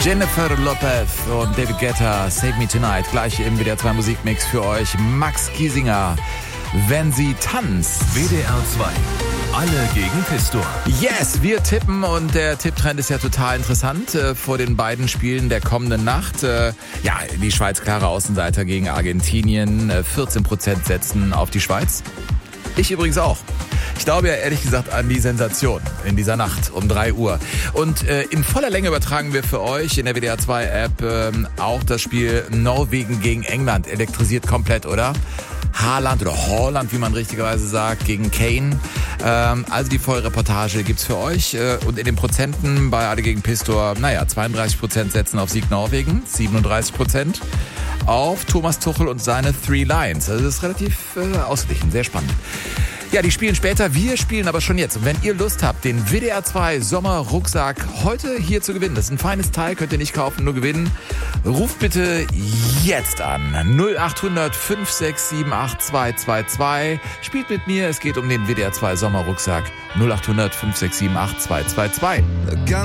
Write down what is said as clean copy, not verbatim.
Jennifer Lopez und David Guetta, Save Me Tonight. Gleich im WDR 2 Musikmix für euch. Max Giesinger, Wenn sie tanzt. WDR 2. Alle gegen Pistor. Yes, wir tippen und der Tipptrend ist ja total interessant vor den beiden Spielen der kommenden Nacht. Die Schweiz klare Außenseiter gegen Argentinien. 14% setzen auf die Schweiz. Ich übrigens auch. Ich glaube ja ehrlich gesagt an die Sensation in dieser Nacht um 3 Uhr. Und in voller Länge übertragen wir für euch in der WDR 2 App auch das Spiel Norwegen gegen England. Elektrisiert komplett, oder? Haaland oder Haaland, wie man richtigerweise sagt, gegen Kane. Also die volle Reportage gibt's für euch. Und in den Prozenten bei Alle gegen Pistor, 32% setzen auf Sieg Norwegen, 37% auf Thomas Tuchel und seine Three Lions. Also das ist relativ ausgeglichen, sehr spannend. Ja, die spielen später, wir spielen aber schon jetzt. Und wenn ihr Lust habt, den WDR 2 Sommerrucksack heute hier zu gewinnen, das ist ein feines Teil, könnt ihr nicht kaufen, nur gewinnen, ruft bitte jetzt an. 0800 567 8222. Spielt mit mir, es geht um den WDR 2 Sommerrucksack. 0800 567 8222.